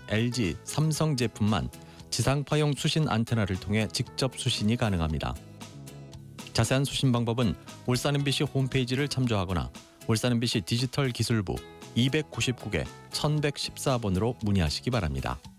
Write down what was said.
LG, 삼성 제품만 지상파용 수신 안테나를 통해 직접 수신이 가능합니다. 자세한 수신 방법은 울산 MBC 홈페이지를 참조하거나 울산 MBC 디지털 기술부 299개 1114번으로 문의하시기 바랍니다.